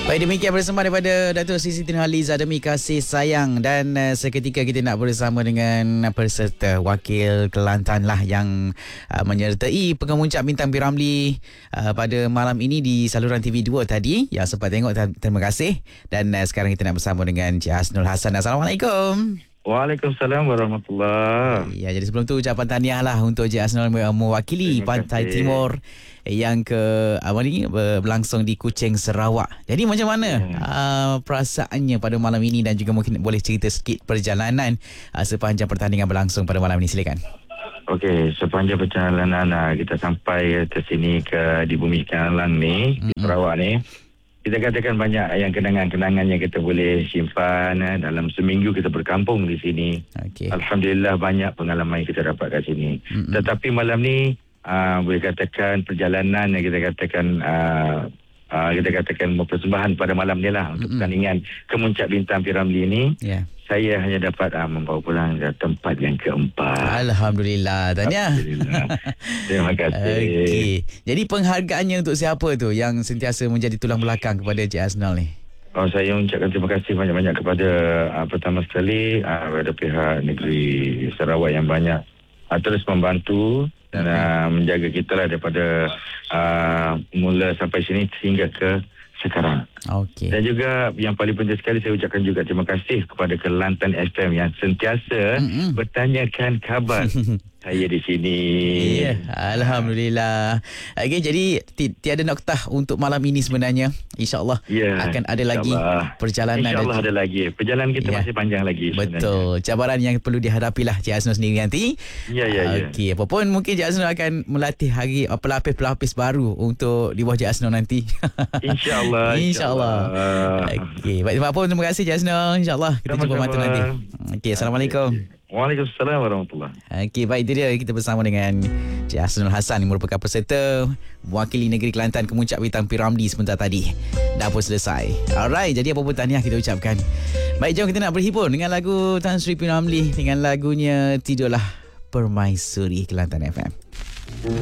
Baik, demikian bersama daripada Datuk Sri Siti Nurhaliza demi kasih sayang. Dan seketika kita nak bersama dengan peserta wakil Kelantan lah yang menyertai Pengemuncak Bintang P. Ramlee pada malam ini di saluran TV2 tadi. Yang sempat tengok, terima kasih. Dan sekarang kita nak bersama dengan Cik Hasnul Hassan. Assalamualaikum. Waalaikumsalam warahmatullahi. Ya, jadi sebelum tu ucapan tahniah lah untuk Cik Hasnul mewakili Pantai Timur yang berlangsung di Kuching, Sarawak. Jadi macam mana perasaannya pada malam ini, dan juga mungkin boleh cerita sikit perjalanan sepanjang pertandingan berlangsung pada malam ini. Silakan. Okey, sepanjang perjalanan kita sampai ke sini, di Bumi Kanalang ni, di Sarawak ni, kita katakan banyak yang kenangan-kenangan yang kita boleh simpan. Dalam seminggu kita berkampung di sini. Okay. Alhamdulillah banyak pengalaman yang kita dapat kat sini. Tetapi malam ni boleh katakan perjalanan yang kita katakan persembahan pada malam ni lah untuk pertandingan Kemuncak Bintang P. Ramlee ni. Saya hanya dapat membawa pulang ke tempat yang keempat. Alhamdulillah. Tanya. Alhamdulillah. Terima kasih. Okey. Jadi penghargaannya untuk siapa tu yang sentiasa menjadi tulang belakang kepada Cik Hasnul ni? Saya ucapkan terima kasih banyak-banyak kepada pertama sekali kepada pihak negeri Sarawak yang banyak terus membantu dan menjaga kita lah daripada mula sampai sini sehingga ke sekarang. Okey. Dan juga yang paling penting sekali, saya ucapkan juga terima kasih kepada Kelantan FM yang sentiasa bertanyakan khabar saya di sini. Ya, Alhamdulillah. Okey, jadi tiada noktah untuk malam ini sebenarnya. InsyaAllah akan ada lagi perjalanan. InsyaAllah ada lagi. Perjalanan kita masih panjang lagi sebenarnya. Betul. Cabaran yang perlu dihadapilah Cik Hasnul sendiri nanti. Ya. Okey, apapun mungkin Cik Hasnul akan melatih pelapis-pelapis baru untuk di bawah Cik Hasnul nanti. InsyaAllah. Okey, baik, apapun terima kasih Cik Hasnul. InsyaAllah kita jumpa mata nanti. Okey, Assalamualaikum. Waalaikumsalam warahmatullahi. Okey, baik, itu dia kita bersama dengan Cik Hasnul Hassan yang merupakan peserta mewakili negeri Kelantan Kemuncak Bintang P. Ramlee sebentar tadi. Dah pun selesai. Alright, jadi apa pun tahniah kita ucapkan. Baik, jom kita nak berhibur dengan lagu Tan Sri P. Ramlee dengan lagunya Tidurlah Permaisuri Kelantan FM.